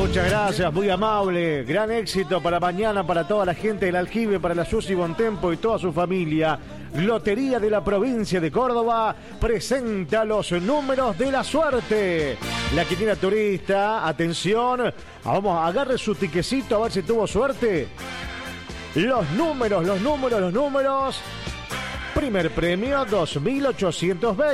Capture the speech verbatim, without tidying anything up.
Muchas gracias, muy amable. Gran éxito para mañana, para toda la gente del Aljibe, para la Susi Bontempo y toda su familia. Lotería de la provincia de Córdoba presenta los números de la suerte. La quiniela turista, atención, vamos, agarre su tiquecito a ver si tuvo suerte. Los números, los números, los números. Primer premio dos mil ochocientos veinte.